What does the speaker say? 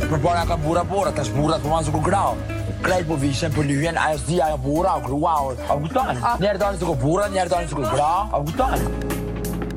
Përpara ka burra, tash burrat po manë ku grau. Krejt po vishen për lyhen, ajo s'di ajo burra, o grua, o kupton? Njerë dani si ku burra, njerë dani si ku gra, o kupton?